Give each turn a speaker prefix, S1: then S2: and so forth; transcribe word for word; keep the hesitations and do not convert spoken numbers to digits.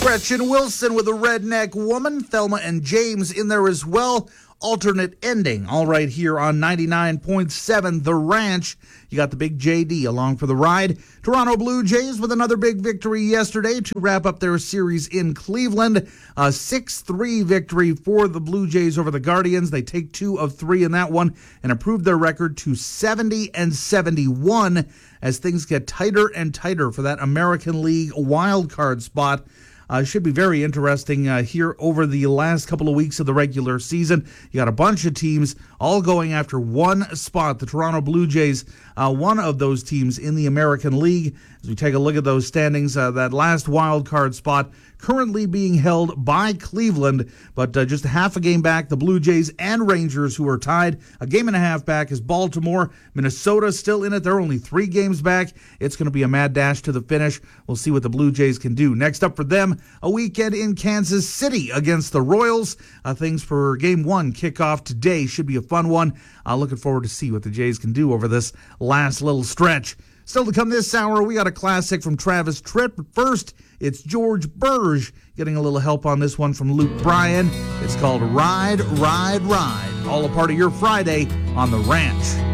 S1: Gretchen Wilson with a Redneck Woman. Thelma and James in there as well. Alternate ending, all right here on ninety-nine point seven The Ranch. You got the big J D along for the ride. Toronto Blue Jays with another big victory yesterday to wrap up their series in Cleveland. A six three victory for the Blue Jays over the Guardians. They take two of three in that one and improved their record to seventy and seventy-one as things get tighter and tighter for that American League wild card spot. Uh, should be very interesting uh, here over the last couple of weeks of the regular season. You got a bunch of teams all going after one spot. The Toronto Blue Jays, uh, one of those teams in the American League. As we take a look at those standings, uh, that last wild card spot currently being held by Cleveland, but uh, just a half a game back, the Blue Jays and Rangers, who are tied. A game and a half back is Baltimore. Minnesota still in it. They're only three games back. It's going to be a mad dash to the finish. We'll see what the Blue Jays can do. Next up for them, a weekend in Kansas City against the Royals. Uh, things for game one kickoff today. Should be a fun one. Uh, looking forward to see what the Jays can do over this last little stretch. Still to come this hour, we got a classic from Travis Tritt. But first, it's George Burge getting a little help on this one from Luke Bryan. It's called Ride, Ride, Ride. All a part of your Friday on The Ranch.